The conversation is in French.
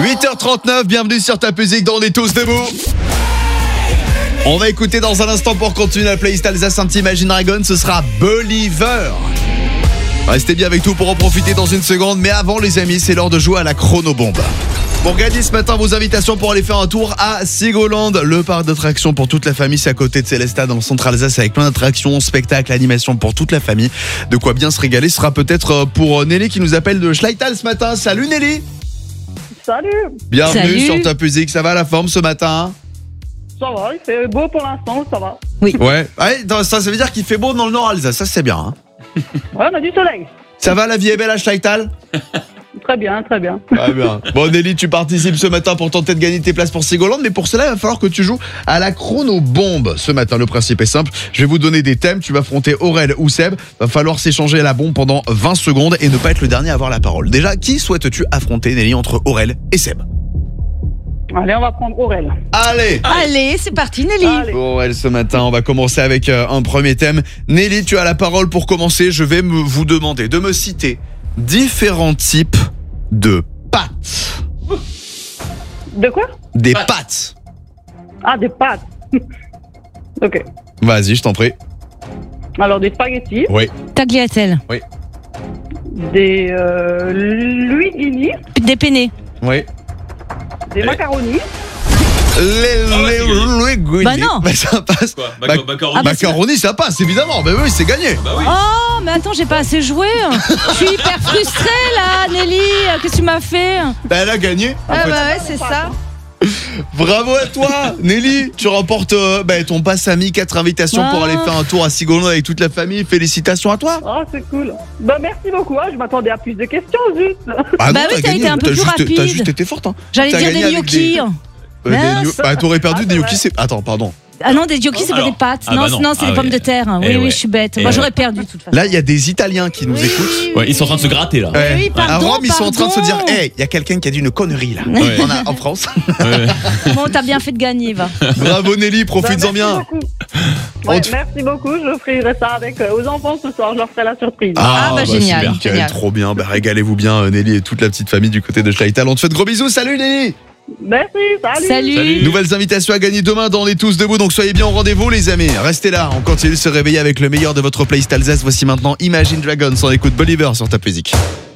8h39, bienvenue sur ta musique dans On est tous debout. On va écouter dans un instant pour continuer la playlist Alsace Imagine Dragon, ce sera Believer. Restez bien avec nous pour en profiter dans une seconde, mais avant les amis, c'est l'heure de jouer à la chronobombe. Pour gagner ce matin vos invitations pour aller faire un tour à Sigoland, le parc d'attractions pour toute la famille, c'est à côté de Célestat dans le centre Alsace avec plein d'attractions, spectacles, animations pour toute la famille. De quoi bien se régaler, ce sera peut-être pour Nelly qui nous appelle de Schleital ce matin. Salut Nelly. Salut. Bienvenue sur ta musique, ça va la forme ce matin? Ça va, il fait beau pour l'instant, ça va. Oui. Ouais, ça veut dire qu'il fait beau dans le nord Alsace, ça c'est bien. Hein. Ouais, on a du soleil. Ça va, la vie est belle à Schleital? Très bien, très bien. Très bien. Bon Nelly, tu participes ce matin pour tenter de gagner tes places pour Sigoland, mais pour cela il va falloir que tu joues à la chronobombe. Ce matin, le principe est simple, je vais vous donner des thèmes, tu vas affronter Aurel ou Seb, va falloir s'échanger la bombe pendant 20 secondes et ne pas être le dernier à avoir la parole. Déjà, qui souhaites-tu affronter Nelly entre Aurel et Seb? Allez, on va prendre Aurel. Allez, c'est parti Nelly. Allez. Aurel, ce matin, on va commencer avec un premier thème. Nelly, tu as la parole pour commencer, je vais vous demander de me citer différents types de pâtes. De quoi? Des pâtes. Ah, des pâtes. Ok. Vas-y, je t'en prie. Alors, des spaghettis, Oui. Tagliatelle. des linguini, Des penne. Oui. des macaronis. Les Bah non. Mais ça passe. Quoi? Ah bah Macaroni, ça passe, évidemment. Mais oui, c'est gagné. Bah oui. Oh, mais attends, j'ai pas assez joué. Je suis hyper frustrée là, Nelly. Qu'est-ce que tu m'as fait? Bah, elle a gagné. en fait. ouais, c'est ça. Bravo à toi, Nelly. Tu remportes ton pass ami, 4 invitations pour aller faire un tour à Sigoland avec toute la famille. Félicitations à toi. Oh, c'est cool. Bah, merci beaucoup. Hein. Je m'attendais à plus de questions, juste. Ah Bah non, oui, t'as gagné. été un peu plus rapide. T'as juste été forte. Hein. J'allais T'as dire gagné des avec gnocchis. Mince. Bah, t'aurais perdu des c'est gnocchis. Attends, pardon. Ah non, des gnocchis, c'est pas Alors. des pâtes. Ah non, bah non. non, c'est Ah des pommes ouais. de terre. Oui, Eh oui, ouais. je suis bête. Eh Moi, ouais. j'aurais perdu de toute façon. Là, il y a des Italiens qui nous Oui, écoutent. oui, Ouais, ils sont en train de se gratter là. Ouais. oui, pardon, À Rome, ils sont en train de se dire pardon. hey, il y a quelqu'un qui a dit une connerie là. Ouais. En France. Ouais. Bon, t'as bien fait de gagner, va. Bravo Nelly, Bah, profites-en merci bien. beaucoup. On Ouais, te- merci beaucoup. Je ferai ça avec aux enfants ce soir. Je leur ferai la surprise. Bah, génial. super. Nickel, Génial. trop bien. Bah, régalez-vous bien, Nelly et toute la petite famille du côté de Schleital. On te fait de gros bisous. Salut Nelly. Merci, salut. Salut. Salut. Nouvelles invitations à gagner demain dans On est tous debout. Donc soyez bien au rendez-vous les amis. Restez là, on continue de se réveiller avec le meilleur de votre playlist Alsace. Voici maintenant Imagine Dragons. On écoute Believer sur ta musique.